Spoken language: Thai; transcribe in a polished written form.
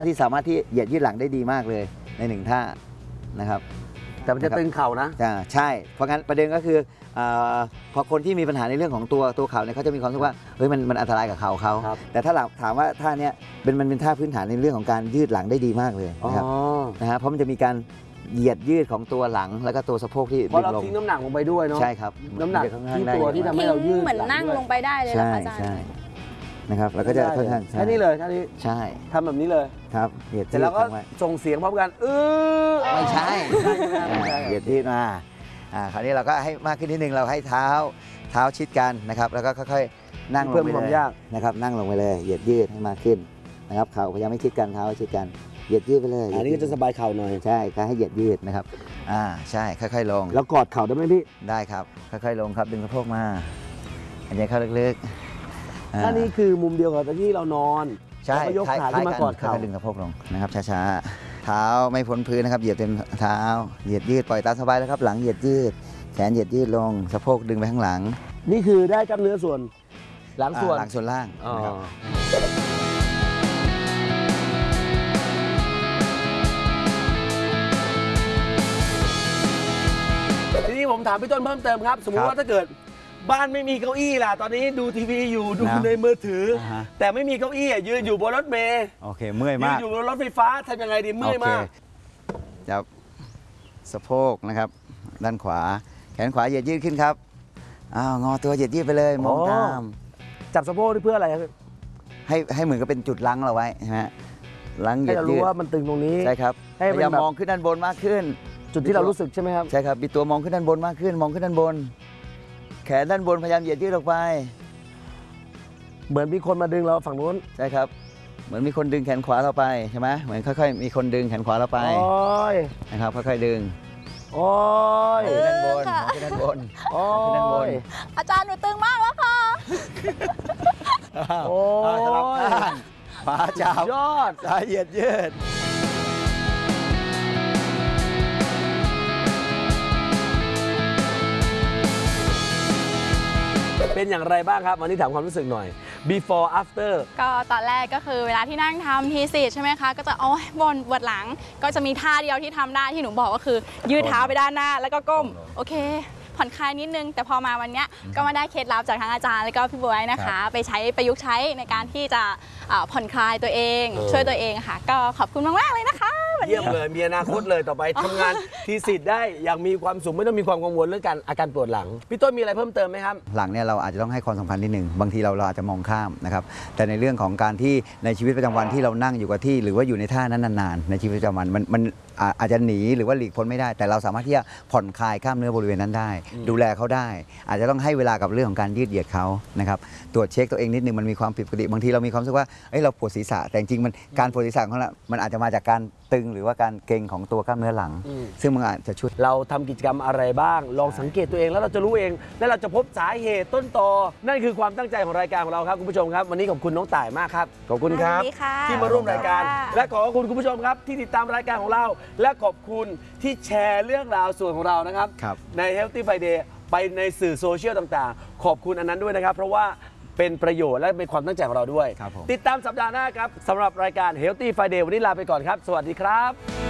ที่สามารถที่เหยียดยืดหลังได้ดีมากเลยใน1ท่านะครับแต่มันจะตึงเข่านะใช่เพราะงั้นประเด็นก็คือพอคนที่มีปัญหาในเรื่องของตัวเข่าเนี่ยเขาจะมีความรู้สึกว่าเฮ้ยมันอันตรายกับเข่าเขาแต่ถ้าเราถามว่าท่านี้มันเป็นท่าพื้นฐานในเรื่องของการยืดหลังได้ดีมากเลยนะครับเพราะมันจะมีการเหยียดยืดของตัวหลังแล้วก็ตัวสะโพกที่เพราะเราทิ้งน้ำหนักลงไปด้วยเนาะใช่ครับน้ำหนักที่ตัวที่ทำให้เรายืดเหมือนนั่งลงไปได้เลยนะคะอาจารย์ใช่นะครับแล้วก็จะค่อนข้างแค่นี้เลยแค่นี้ใช่ทำแบบนี้เลยครับเหยียดเสร็จแล้วก็ส่งเสียงพร้อมกันไม่ใช่เหยียดยืดมาคราวนี้เราก็ให้มากขึ้นนิดนึงเราให้เท้าชิดกันนะครับแล้วก็ค่อยๆนั่งลงไปเลยนะครับนั่งลงไปเลยเหยียดยืดให้มากขึ้นนะครับเข่าพยายามไม่ชิดกันเท้าชิดกันเหยียดยืดไปเลยอันนี้ก็จะสบายเข่าหน่อยใช่ก็ให้เหยียดยืดนะครับใช่ค่อยๆลงแล้วกอดเข่าได้ไหมพี่ได้ครับค่อยๆลงครับดึงสะโพกมาอันนี้เข้าลึกๆอันนี้คือมุมเดียวกับที่เรานอนใช่ยกขาขึ้นมากอดเข่าดึงสะโพกลงนะครับช้าๆเท้าไม่พ้นพื้นนะครับเหยียดเต็มเท้าเหยียดยืดปล่อยตามสบายแล้วครับหลังเหยียดยืดแขนเหยียดยืดลงสะโพกดึงไปข้างหลังนี่คือได้กล้ามเนื้อส่วนหลังส่วนล่างนะครับทีนี้ผมถามพี่ต้นเพิ่มเติมครับสมมุติว่าถ้าเกิดบ้านไม่มีเก้าอี้ล่ะตอนนี้ดูทีวีอยู่ดูในมือถือแต่ไม่มีเก้าอี้ยืนอยู่บนรถเมล์โอเคเมื่อยมากยืนอยู่บนรถไฟฟ้าทำยังไงดีเมื่อยมากจับสะโพกนะครับด้านขวาแขนขวาเหยียดยืดขึ้นครับงอตัวเหยียดยืดไปเลยมองตามจับสะโพกเพื่ออะไรครับให้เหมือนกับเป็นจุดลังเราไว้ใช่ไหมลังเหยียดยืดให้เรารู้ว่ามันตึงตรงนี้ใช่ครับพยายามมองขึ้นด้านบนมากขึ้นจุดที่เรารู้สึกใช่ไหมครับใช่ครับมีตัวมองขึ้นด้านบนมากขึ้นมองขึ้นด้านบนแขนด้านบนพยายามเหยียดยืดออกไปเหมือนมีคนมาดึงเราฝั่งนู้นใช่ครับเหมือนมีคนดึงแขนขวาเราไปใช่ไหมเหมือนค่อยๆมีคนดึงแขนขวาเราไปนะครับค่อยๆดึงโอ้ยด้านบนขึ้นด้านบนขึ้นด้านบนอาจารย์หนูตึงมากแล้วค่ะโอ้ยสลับข้างขวาจับยอดซ้ายเหยียดยืดเป็นอย่างไรบ้างครับวันนี้ถามความรู้สึกหน่อย before after ก็ตอนแรกก็คือเวลาที่นั่งทำทีสิใช่ไหมคะก็จะปวดหลังก็จะมีท่าเดียวที่ทำได้ที่หนูบอกก็คือยืดเท้าไปด้านหน้าแล้วก็ก้มโอเคผ่อนคลายนิดนึงแต่พอมาวันนี้ก็มาได้เคล็ดลับจากทางอาจารย์แล้วก็พี่บ๊วยนะคะไปประยุกต์ใช้ในการที่จะผ่อนคลายตัวเองช่วยตัวเองค่ะก็ขอบคุณมากๆเลยนะคะเยี่ยมเลยมีอนาคตเลยต่อไปทำงานทีสิทธิ์ได้อย่างมีความสุขไม่ต้องมีความกังวลเรื่องอาการปวดหลังพี่ต้นมีอะไรเพิ่มเติมไหมครับหลังเนี่ยเราอาจจะต้องให้ความสำคัญนิดหนึ่งบางทีเราอาจจะมองข้ามนะครับแต่ในเรื่องของการที่ในชีวิตประจำวันที่เรานั่งอยู่กับที่หรือว่าอยู่ในท่านั้นนานๆในชีวิตประจำวันมันอาจจะหนีหรือว่าหลีกพ้นไม่ได้แต่เราสามารถที่จะผ่อนคลายกล้ามเนื้อบริเวณนั้นได้ดูแลเขาได้อาจจะต้องให้เวลากับเรื่องของการยืดเหยียดเขานะครับตรวจเช็คตัวเองนิดนึงมันมีความผิดปกติบางทีเรามีความรู้สึกว่าเราปวดศีรษะแต่จริงๆมันการปวดศีรษะของเรามันอาจจะมาจากการตึงหรือว่าการเกร็งของตัวกล้ามเนื้อหลังซึ่งมันอาจจะช่วยเราทำกิจกรรมอะไรบ้างลองสังเกตตัวเองแล้วเราจะรู้เองและเราจะพบสาเหตุต้นตอนั่นคือความตั้งใจของรายการของเราครับคุณผู้ชมครับวันนี้ขอบคุณน้องต่ายมากครับขอบคุณครับที่มาร่วมรายการและขอบคุณคุณผู้ชมครับที่ติดตามรายการของเราและขอบคุณที่แชร์เรื่องราวส่วนของเรานะครับใน Healthy Friday ไปในสื่อโซเชียลต่างๆขอบคุณอันนั้นด้วยนะครับเพราะว่าเป็นประโยชน์และเป็นความตั้งใจของเราด้วยติดตามสัปดาห์หน้าครับสำหรับรายการ Healthy Friday วันนี้ลาไปก่อนครับสวัสดีครับ